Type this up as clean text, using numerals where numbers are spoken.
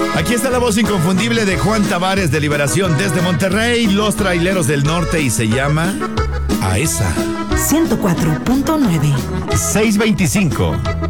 Aquí está la voz inconfundible de Juan Tavares de Liberación desde Monterrey, Los Traileros del Norte, y se llama A esa. 104.9. 625.